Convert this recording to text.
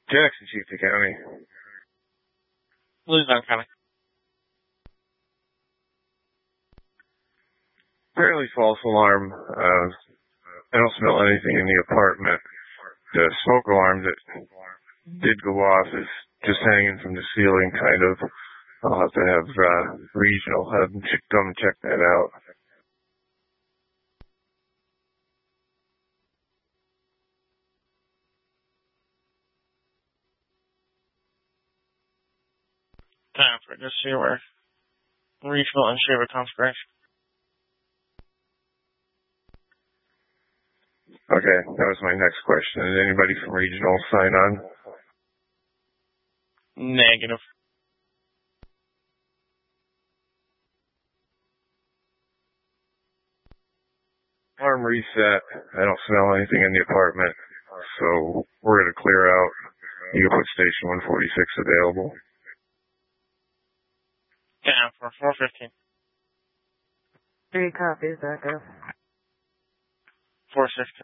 Jackson, Chieftain County. Luzon County. Apparently false alarm. I don't smell anything in the apartment. The smoke alarm that did go off is just hanging from the ceiling, kind of. I'll have to have regional have them come check that out. Time for just see where regional and Shaver configuration. Okay, that was my next question. Did anybody from regional sign on? Negative. Alarm reset. I don't smell anything in the apartment, so we're going to clear out. You can put station 146 available. Down for 415. 3 copies, Echo. 416.